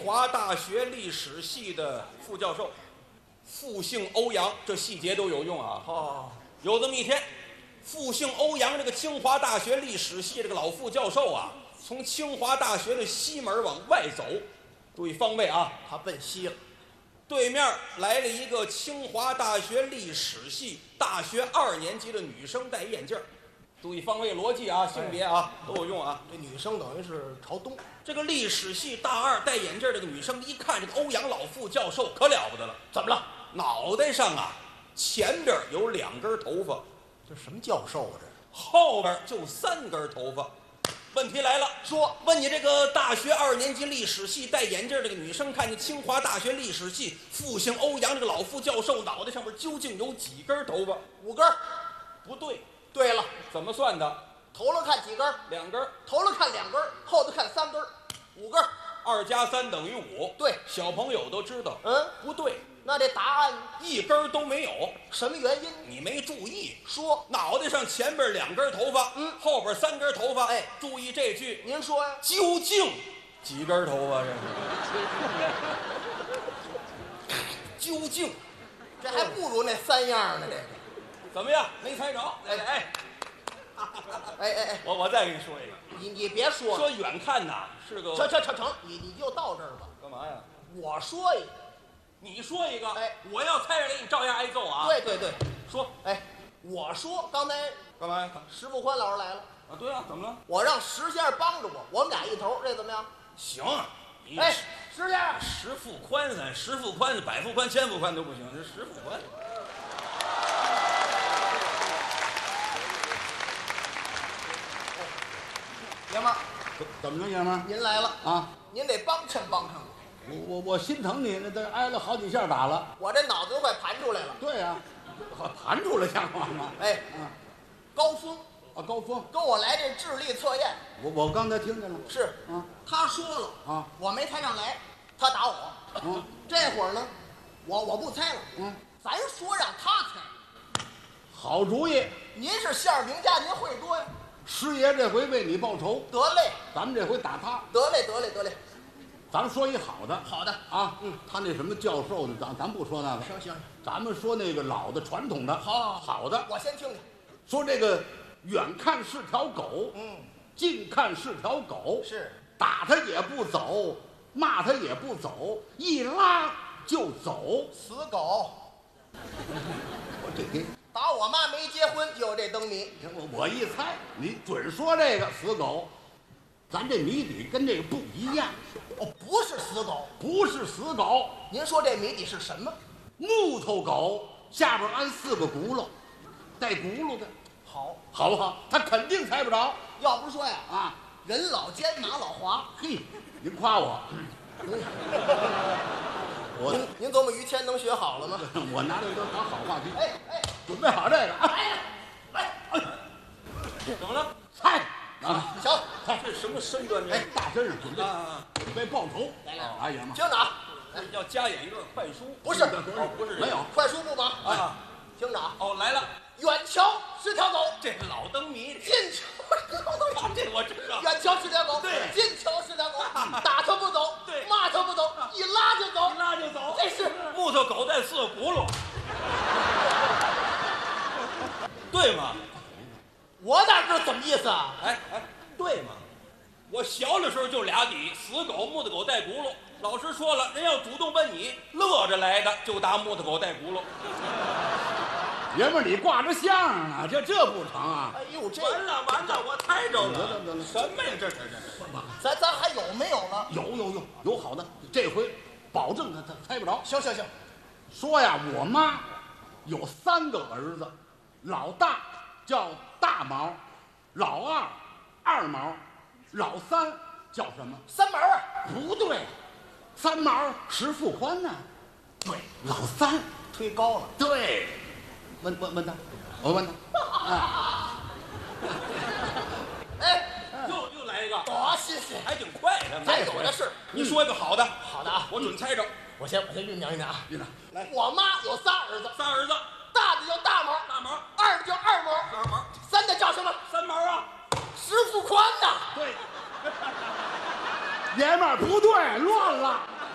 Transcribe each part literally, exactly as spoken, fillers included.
华大学历史系的副教授，复姓欧阳，这细节都有用啊。 哦， 有这么一天，复姓欧阳这个清华大学历史系这个老副教授啊，从清华大学的西门往外走，注意方位啊， 他奔西了。 对面来了一个清华大学历史系大学二年级的女生，戴眼镜儿。注意方位逻辑啊，性别啊、哎、都有用啊。 这女生等于是朝东。 这个历史系大二戴眼镜这个女生一看这个欧阳老副教授可了不得了， 怎么了？ 脑袋上啊前边有两根头发， 这什么教授啊？这后边就三根头发。问题来了， 说问你这个大学二年级历史系戴眼镜这个女生，看见清华大学历史系复姓欧阳这个老副教授脑袋上面究竟有几根头发？ 五根。 不对。 对了， 怎么算的？ 头了看几根？ 两根。 头了看两根，后头看三根，五根。 二加三等于五。 对， 小朋友都知道。 嗯， 不对。 那这答案一根都没有。 什么原因？ 你没注意。 说脑袋上前边两根头发， 嗯， 后边三根头发。 哎， 注意这句。 您说呀？ 究竟几根头发？这是究竟， 这还不如那三样呢。这个怎么样？没猜着？哎哎哎哎哎， 我我再给你说一个。 你你别说说远看呐是个。 成成成成，你你就到这儿吧。 干嘛呀？ 我说一个， 你说一个。 哎， 我要猜着给你照样挨揍啊。 对对对， 说。 哎，我说刚才干嘛呀？ 石富宽老师来了。 啊，对啊，怎么了？ 我让石先生帮着我，我们俩一头，这怎么样？ 行。你哎，石先生， 石富宽咱石富宽、百富宽、千富宽都不行，这石富宽。 爷们儿， 怎么着，爷们儿？ 您来了啊！ 您得帮衬帮衬我。 我我我心疼你，那都挨了好几下打了。 我这脑子都快盘出来了。 对呀、啊，盘出来像话吗？ 哎， 嗯， 高峰啊，高峰跟我来这智力测验。 我我刚才听见了。 是啊， 他说了啊， 我没猜上来，他打我。 嗯， 这会儿呢，我我不猜了。 嗯， 咱说让他猜。 好主意。 您是相声名家，您会多呀。 师爷这回为你报仇， 得嘞， 咱们这回打他。 得嘞，得嘞，得嘞。 咱们说一好的。 好的啊，嗯，他那什么教授的，咱咱不说那个。 行行， 咱们说那个老的传统的。 好， 好的。 我先听听。 说这个远看是条狗， 嗯， 近看是条狗， 是打他也不走，骂他也不走，一拉就走。 死狗。 我这给打我妈没结婚就有这灯谜。 我我一猜，你准说这个死狗。咱这谜底跟这个不一样。 哦，不是死狗， 不是死狗。 您说这谜底是什么？ 木头狗下边安四个轱辘，带轱辘的， 好， 好不好？他肯定猜不着。 要不说呀， 啊， 人老奸马老滑。 嘿，您夸我。我您您琢磨于谦能学好了吗？ 我拿这都当好话题。 哎哎， 准备好这个。 来来，哎， 怎么了？ 猜啊！ 行， 这是什么身段？ 哎，大身上准备啊， 准备报仇。 来来， 哎呀妈！ 听着啊， 要加演一段快书。 不是哦，不是没有快书不忙啊。 听着啊， 哦，来了， 远瞧是条狗， 这是老灯谜。 近瞧是条狗， 这我知道。 远瞧是条狗， 对近瞧是条狗，打它不走， 对骂它不走，一拉就走， 一拉就走。 这是木头狗带四个轱辘，对吗？ 我哪知道怎么意思啊？ 哎哎，对吗？我小的时候就俩底，死狗、木头狗带轱辘。老师说了，人要主动问你，乐着来的就答木头狗带轱辘。 爷们儿，你挂着相声呢，这这不成啊？ 哎呦，这完了完了，我猜着得了。 了得了， 什么呀？这这这咱咱还有没有了？ 有有有有好的，这回保证他他猜不着。 行行行， 说呀，我妈有三个儿子，老大叫大毛，老二二毛，老三叫什么？ 三毛啊， 不对，三毛石富宽呢？对，老三忒高了。 对。问问问他，我问他。啊， 哎， 又又来一个， 多谢谢， 还挺快的。 咱有的是。 你说一个好的， 好的啊， 我准猜着。 我先我先酝酿酝酿啊。 院长， 来， 我妈有仨儿子， 仨儿子， 大的叫大毛， 大毛、 二的叫二毛， 二毛、 三的叫什么？ 三毛啊。 石富宽呐。 对。爷们儿不对，乱了。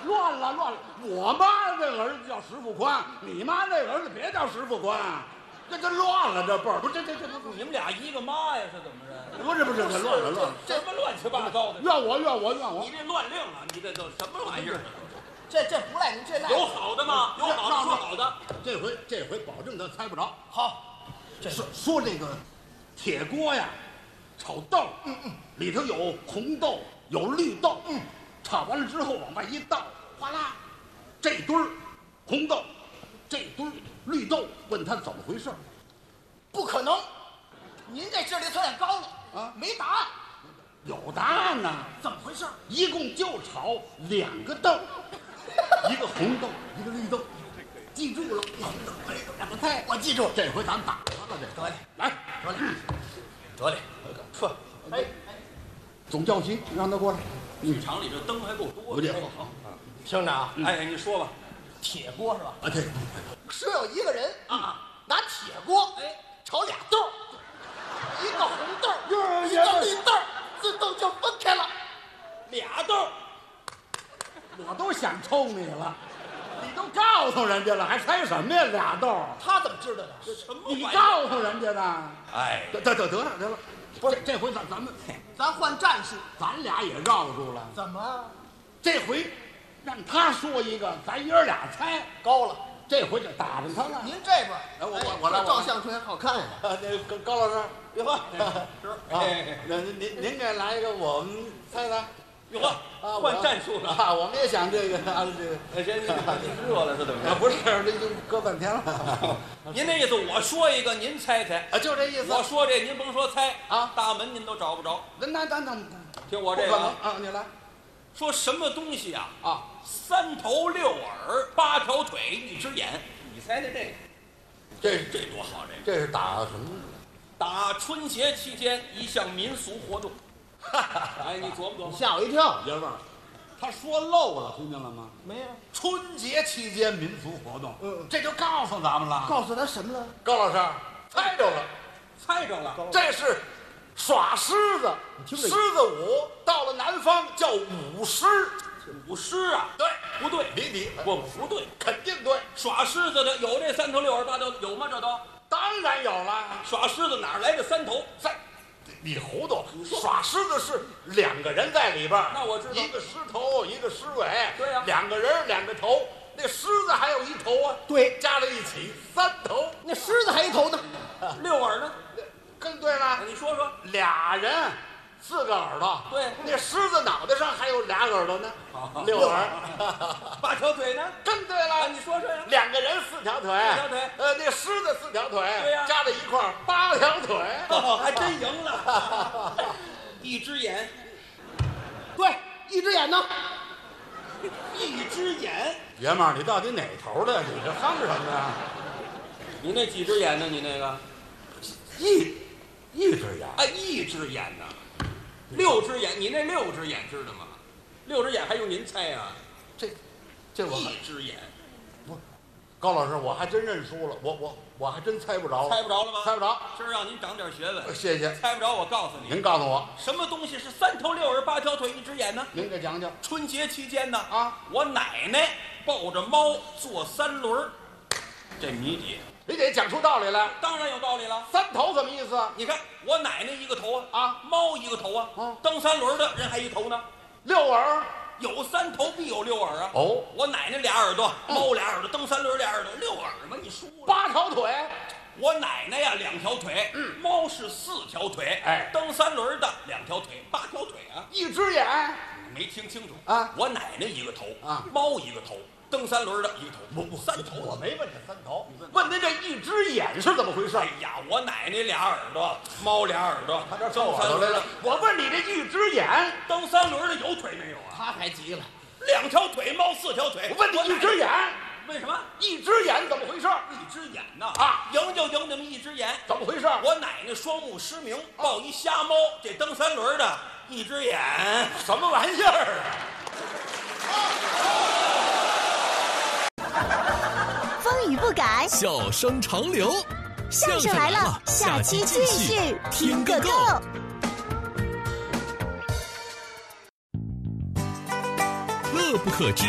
乱乱了！我妈这个儿子叫石富宽，你妈那个儿子别叫石富宽，这这乱了这辈儿，不是这这这不你们俩一个妈呀，是怎么着？ 不是不是这乱了乱了， 什么乱七八糟的？ 怨我怨我怨我你！这乱令了，你这都什么玩意儿？ 这这不赖您，这赖有好的吗？有好的说好的。 这回这回保证他猜不着。 好，这说说这个铁锅呀，炒豆，嗯嗯，里头有红豆有绿豆，嗯，炒完了之后往外一倒，哗啦，这堆儿红豆，这堆儿绿豆，问他怎么回事儿？ 不可能，您这智力测验高了啊没答案， 有答案呢， 怎么回事？ 一共就炒两个豆，一个红豆，一个绿豆，记住了，红豆绿豆两个菜， 我记住了。 这回咱打他了，这得嘞， 来， 得嘞， 得嘞， 说，哎哎， 总教习让他过来， 剧场里这灯还够多的。 有点好。 听着啊， 哎，你说吧。 铁锅是吧？ 啊对， 说有一个人啊， 拿铁锅哎， 炒俩豆儿，一个红豆儿， 哟一个绿豆儿，自动就分开了。 俩豆儿， 我都想抽你了，你都告诉人家了，还猜什么呀？俩豆儿， 他怎么知道的？ 什么你玩意儿？ 告诉人家的。 哎， 得得得得了得了，不是这回咱咱们咱换战术， 咱俩也绕住了， 怎么这回让他说一个，咱爷儿俩猜， 高了？ 这回就打着他了。 您这边儿， 哎我哎我我来我来这照相出来好看呀。 啊，那高高老师， 哟呵， 啊，那您您您给来一个，我们猜猜。 哟呵， 啊， 换战术了。 啊！我们也想这个啊，这个哎，这您热了是怎么着？ 啊，不是，这已经搁半天了。 您那意思，我说一个，您猜猜。 啊，就这意思。 我说这，您甭说猜啊， 大门您都找不着。 那那那那， 听我这个啊， 啊，你来说什么东西啊？ 啊！ 三头六耳，八条腿，一只眼。你猜猜这个？ 这这多好！这个这是打什么？ 打春节期间一项民俗活动。哎，你琢磨琢磨。 吓我一跳。 爷们儿，他说漏了，听见了吗？ 没有， 春节期间民俗活动， 嗯这就告诉咱们了。 告诉他什么了？ 高老师猜着了， 猜着了。 这是耍狮子， 听着狮子舞到了南方叫舞狮。 舞狮啊？ 对， 不对， 你你不不对， 肯定对， 耍狮子的有这三头六耳八条有吗？这都当然有了。 耍狮子哪儿来的三头？ 在，你糊涂！耍狮子是两个人在里边儿， 那我知道一个狮头，一个狮尾。 对呀两个人两个头，那狮子还有一头啊。 对加在一起三头。 那狮子还一头呢。 六耳呢？ 更对了， 你说说。 俩人四个耳朵。 对那狮子脑袋上还有俩耳朵呢，六耳。 八条腿呢？ 更对啊， 了， 你说说呀。 两个人四条腿， 四条腿呃，那狮子四条腿， 对呀加在一块儿八条腿。 哦，还真赢了。一只眼， 对，一只眼呢？ 一只眼。 爷们儿，你到底哪头的？你这哼什么呀？ 你那几只眼呢？你那个？ 一一只眼。 啊，一只眼呢？六只眼，你那六只眼知道吗？六只眼还用您猜呀？ 这这我还一只眼， 不，高老师，我还真认输了，我我我还真猜不着， 猜不着了吗？ 猜不着。 今儿让您长点学问。 谢谢， 猜不着，我告诉你， 您告诉我， 什么东西是三头六耳八条腿一只眼呢？ 您给讲讲。 春节期间呢， 啊， 我奶奶抱着猫坐三轮儿，这谜底你得讲出道理来。 当然有道理了。 三头什么意思？ 你看我奶奶一个头啊， 啊， 猫一个头啊， 啊蹬三轮的人还一头呢。 六耳。 有三头必有六耳啊！ 哦， 我奶奶俩耳朵，猫俩耳朵，蹬三轮俩耳朵，六耳嘛，你输了。 八条腿。 我奶奶呀两条腿， 嗯猫是四条腿， 哎蹬三轮的两条腿，八条腿啊！ 一只眼。 没听清楚啊我奶奶一个头啊猫一个头，蹬三轮的一个头， 不不， 三头。 我没问这三头，问您这一只眼是怎么回事？ 哎呀，我奶奶俩耳朵，猫俩耳朵， 他这蹬耳朵来了三轮的。。 我问你这一只眼， 蹬三轮的有腿没有啊？ 他还急了。 两条腿，猫四条腿。 我问你一只眼， 为什么？ 一只眼怎么回事？ 一只眼呐啊赢就赢你们一只眼。 怎么回事？ 我奶奶双目失明，抱一瞎猫，这蹬三轮的一只眼， 什么玩意儿啊？风雨不改， 笑声长流。 相声来了，下期继续听个够。 乐不可支，